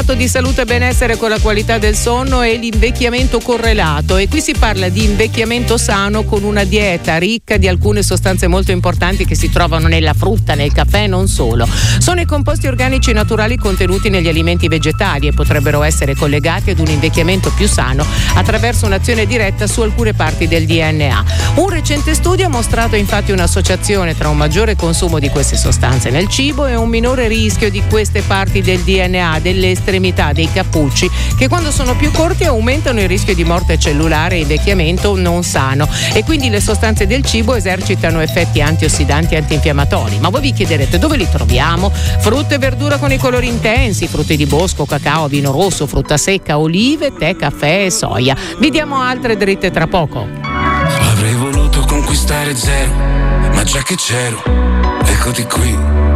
di salute e benessere con la qualità del sonno e l'invecchiamento correlato, e qui si parla di invecchiamento sano con una dieta ricca di alcune sostanze molto importanti che si trovano nella frutta, nel caffè e non solo. Sono i composti organici naturali contenuti negli alimenti vegetali e potrebbero essere collegati ad un invecchiamento più sano attraverso un'azione diretta su alcune parti del DNA. Un recente studio ha mostrato infatti un'associazione tra un maggiore consumo di queste sostanze nel cibo e un minore rischio di queste parti del DNA, delle estremità, dei cappucci, che quando sono più corti aumentano il rischio di morte cellulare e invecchiamento non sano, e quindi le sostanze del cibo esercitano effetti antiossidanti e antinfiammatori. Ma voi vi chiederete dove li troviamo? Frutta e verdura con i colori intensi, frutti di bosco, cacao, vino rosso, frutta secca, olive, tè, caffè e soia. Vi diamo altre dritte tra poco. Avrei voluto conquistare zero, ma già che c'ero, eccoti qui.